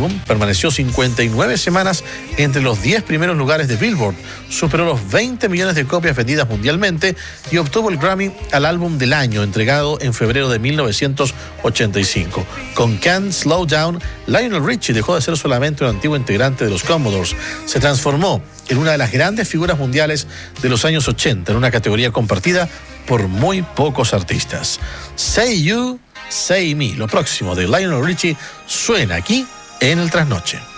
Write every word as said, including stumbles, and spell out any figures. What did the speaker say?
álbum permaneció cincuenta y nueve semanas entre los diez primeros lugares de Billboard, superó los veinte millones de copias vendidas mundialmente y obtuvo el Grammy al álbum del año, entregado en febrero de mil novecientos ochenta y cinco. Con Can't Slow Down, Lionel Richie dejó de ser solamente un antiguo integrante de los Commodores. Se transformó en una de las grandes figuras mundiales de los años ochenta, en una categoría compartida por muy pocos artistas. Say You, Say Me, lo próximo de Lionel Richie, suena aquí en el Trasnoche.